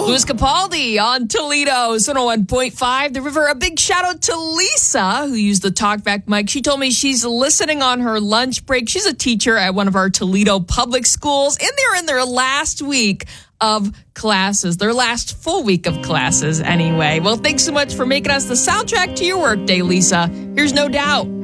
Louis Capaldi on Toledo 101.5 The River. A big shout out to Lisa, who used the talkback mic. She told me she's listening on her lunch break. She's a teacher at one of our Toledo public schools, and they're in their last week of classes, their last full week of classes anyway. Well, thanks so much for making us the soundtrack to your workday, Lisa. Here's No Doubt.